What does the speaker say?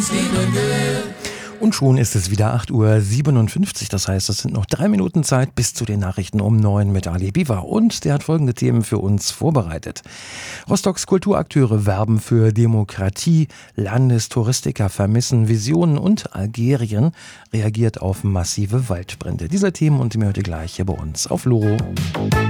Und schon ist es wieder 8:57 Uhr. Das heißt, es sind noch 3 Minuten Zeit bis zu den Nachrichten um 9 mit Ali Biwa. Und der hat folgende Themen für uns vorbereitet. Rostocks Kulturakteure werben für Demokratie, Landestouristiker vermissen Visionen und Algerien reagiert auf massive Waldbrände. Diese Themen und die mehr heute gleich hier bei uns auf Loro.